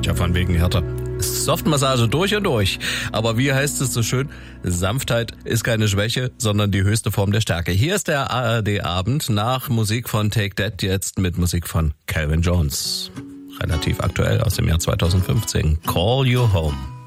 Ja, von wegen Hertha. Softmassage durch und durch. Aber wie heißt es so schön? Sanftheit ist keine Schwäche, sondern die höchste Form der Stärke. Hier ist der ARD-Abend nach Musik von Take That, jetzt mit Musik von Calvin Jones. Relativ aktuell aus dem Jahr 2015. Call You Home.